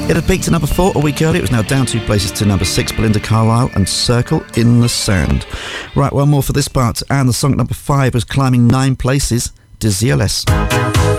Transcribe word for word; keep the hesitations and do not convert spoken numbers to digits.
It had peaked to number four a week earlier. It was now down two places to number six, Belinda Carlisle and Circle in the Sand. Right, one more for this part, and the song at number five was climbing nine places, Dizzy Less.